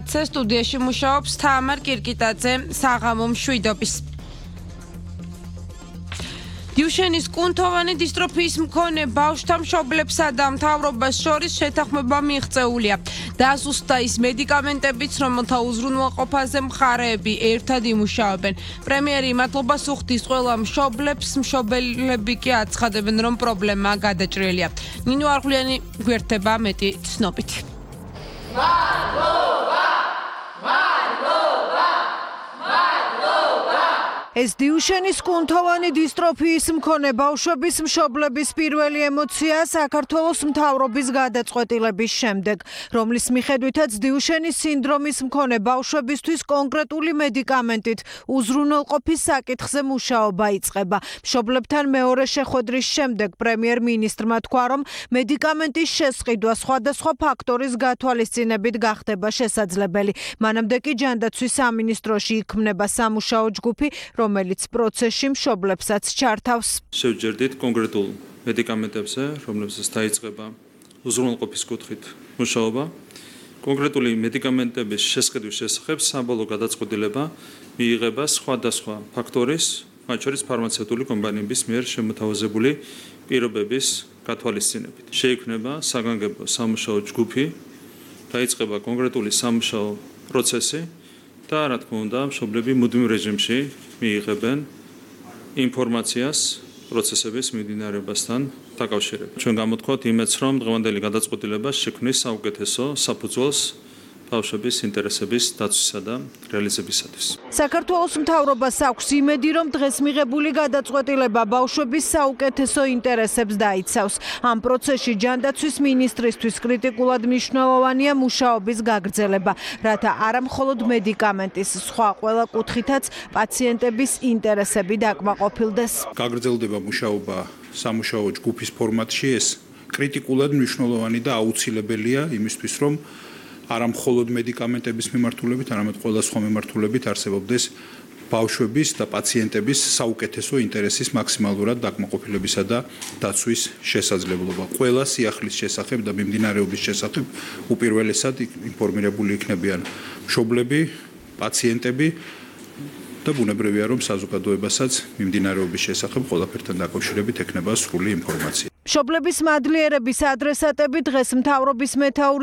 ათზე სტუდიაში მუშაობს თამარ კირკიტაძე საღამო მშვიდობის. დიუშენის კუნთოვანი დისტროფიის მქონე ბავშვთა მშობლებსა და მთავრობას შორის შეთანხმება მიიღწეულია. დასუსტდა ის მედიკამენტებიც, რომელთა უზრუნველყოფაზე მხარეები ერთად იმუშავებენ. პრემიერი მადლობას უხდის ყველა მშობლებს, მშობლები კი აცხადებენ, რომ პრობლემა გადაჭრილია. ნინო არღვლიანი გვერდება მეტი ცნობით. ეს დიუშენის კუნთოვანი დისტროფიის მქონე ბავშვების მშობლების პირველი ემოცია საქართველოს მთავრობის გადაწყვეტილების შემდეგ, რომლის მიხედვითაც დიუშენის სინდრომის მქონე ბავშვებისთვის კონკრეტული მედიკამენტით უზრუნველყოფის საკითხზე მუშაობა იწყება. მშობლებთან მეორე შეხვედრის შემდეგ პრემიერ-მინისტრმა თქვა, რომ მედიკამენტის შესყიდვა სხვადასხვა ფაქტორის გათვალისწინებით გახდება შესაძლებელი. მანამდე კი ჯანდაცვის სამინისტროში იქმნება სამუშაო ჯგუფი, რომელიც პროცესში მშობლებსაც ჩართავს. შევჯერდით კონკრეტულ მედიკამენტებზე, რომლებსაც დაიწყება უზრუნველყოფის კუთხით მუშაობა. კონკრეტული მედიკამენტების შესყიდვის შესახებ საბოლოო გადაწყვეტილება მიიღება სხვადასხვა ფაქტორის, მათ შორის ფარმაცევტული კომპანიების მიერ შემოთავაზებული პირობების გათვალისწინებით. შეიქმნება საგანგებო სამუშაო ჯგუფი, დაიწყება კონკრეტული სამუშაო პროცესი და რა თქმა უნდა, მშობლები მუდმივ რეჟიმში მიიღებენ ინფორმაციას პროცესების მიმდინარეობასთან დაკავშირებით. ჩვენ გამოთქვათ იმედს, რომ დღევანდელი გადაწყვეტილება შექმნის საუკეთესო საფუძველს ბავშვების ინტერესების დაცვისა და რეალიზებისათვის. საქართველოს მთავრობას აქვს იმედი, რომ დღეს მიღებული გადაწყვეტილება ბავშვების საუკეთესო ინტერესებს დაიცავს. ამ პროცესში ჯანდაცვის მინისტრისთვის კრიტიკულად მნიშვნელოვანია მუშაობის გაგრძელება, რათა არა მხოლოდ მედიკამენტის, სხვა ყველა კუთხითაც პაციენტების ინტერესები დაკმაყოფილდეს. გაგრძელდება მუშაობა სამუშაო ჯგუფის ფორმატში, ეს კრიტიკულად მნიშვნელოვანი და აუცილებელია იმისთვის, რომ არა მხოლოდ მედიკამენტების მიმართულებით, არამედ ყველა სხვა მიმართულებით არსებობდეს ბავშვების და პაციენტების საუკეთესო ინტერესის მაქსიმალურად დაკმაყოფილებისა და დაცვის შესაძლებლობა. ყველა სიახლის შესახებ და მიმდინარეობის შესახებ უპირველესად ინფორმირებული იქნებიან მშობლები, პაციენტები და ბუნებრივია, რომ საზოგადოებასაც მიმდინარეობის შესახებ ყველაფერთან დაკავშირებით ექნება სრული ინფორმაცია. მშობლების მადლიერების ადრესატები დღეს მთავრობის მეთაური